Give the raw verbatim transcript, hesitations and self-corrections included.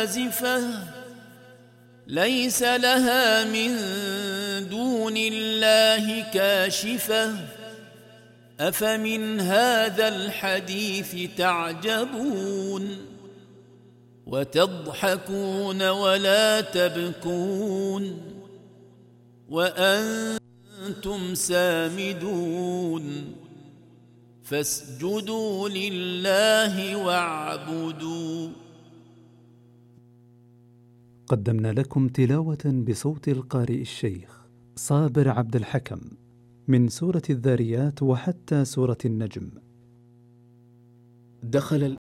آزفة ليس لها من دون الله كاشفة أفمن هذا الحديث تعجبون وتضحكون ولا تبكون وأنتم سامدون فاسجدوا لله واعبدوا. قدمنا لكم تلاوة بصوت القارئ الشيخ صابر عبد الحكم من سورة الذاريات وحتى سورة النجم. دخل